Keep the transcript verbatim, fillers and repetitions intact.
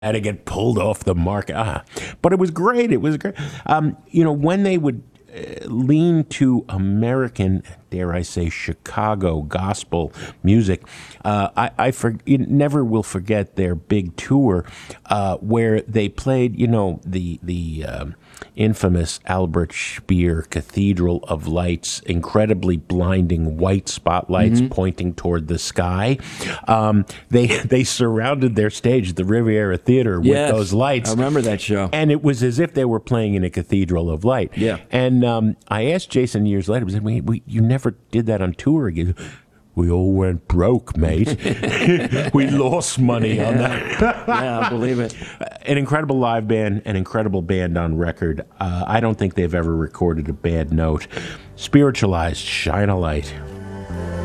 had to get pulled off the market. Ah, but it was great. It was great. Um, you know, when they would uh, lean to American, dare I say, Chicago gospel music, uh, I, I for, you never will forget their big tour uh, where they played, you know, the the um, infamous Albert Speer Cathedral of Lights, incredibly blinding white spotlights mm-hmm. pointing toward the sky. Um, they they surrounded their stage, the Riviera Theater, with yes, those lights. I remember that show. And it was as if they were playing in a cathedral of light. Yeah. And um, I asked Jason years later, I said, we, we, you never did that on tour again. We all went broke, mate. We lost money yeah. on that. Yeah, I believe it. An incredible live band, an incredible band on record. Uh, I don't think they've ever recorded a bad note. Spiritualized, shine a light.